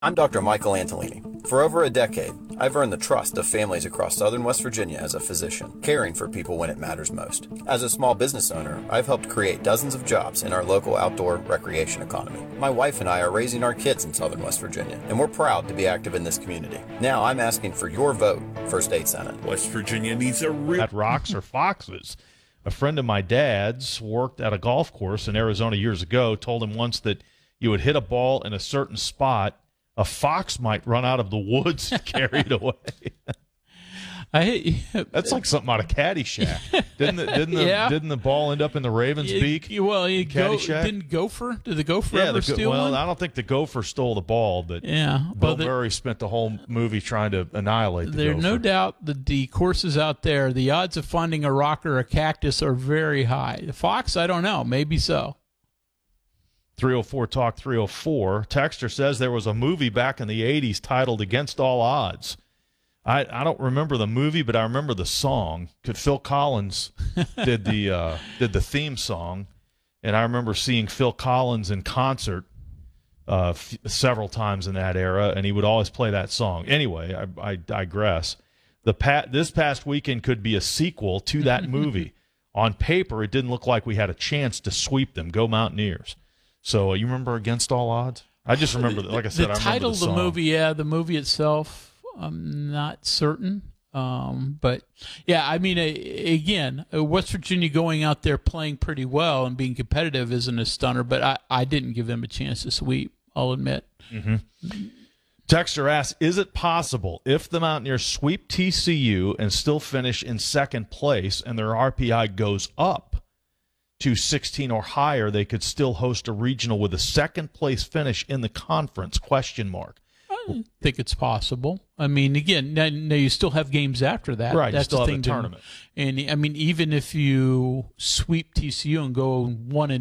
I'm Dr. Michael Antolini. For over a decade, I've earned the trust of families across southern West Virginia as a physician, caring for people when it matters most. As a small business owner, I've helped create dozens of jobs in our local outdoor recreation economy. My wife and I are raising our kids in southern West Virginia, and we're proud to be active in this community. Now I'm asking for your vote for state senate. West Virginia needs a real... At rocks or foxes. A friend of my dad's worked at a golf course in Arizona years ago, told him once that you would hit a ball in a certain spot, a fox might run out of the woods and carry it away. That's like something out of Caddyshack. Didn't the ball end up in the raven's beak? Well, Caddyshack? Did the gopher ever steal one? Well, I don't think the gopher stole the ball, but Bill Murray spent the whole movie trying to annihilate the gopher. There's no doubt that the courses out there, the odds of finding a rock or a cactus are very high. The fox, I don't know. Maybe so. 304 Talk 304. Texter says there was a movie back in the 80s titled Against All Odds. I don't remember the movie, but I remember the song. Phil Collins did the theme song, and I remember seeing Phil Collins in concert several times in that era, and he would always play that song. Anyway, I digress. This past weekend could be a sequel to that movie. On paper, it didn't look like we had a chance to sweep them. Go Mountaineers. So you remember Against All Odds? I just remember, like I said, I remember the song. The title of the movie, the movie itself, I'm not certain. But, yeah, I mean, again, West Virginia going out there playing pretty well and being competitive isn't a stunner, but I didn't give them a chance to sweep, I'll admit. Mm-hmm. Texter asks, is it possible if the Mountaineers sweep TCU and still finish in second place and their RPI goes up to 16 or higher, they could still host a regional with a second-place finish in the conference, ? I think it's possible. I mean, again, now you still have games after that. Right, that's you still the have thing a tournament. And, I mean, even if you sweep TCU and go 1-2,